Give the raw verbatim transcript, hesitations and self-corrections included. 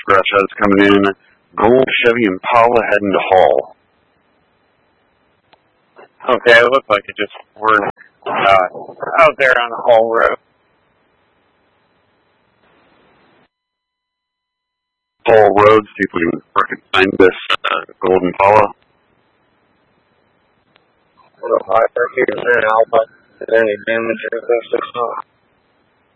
scratch outs coming in. Gold Chevy Impala heading to Hall. Okay, it looked like it just were uh, out there on the Hall Road. Hall Road, see if we can frickin' find this uh, Gold Impala. What a high here in Alpha. Is there any damage or anything?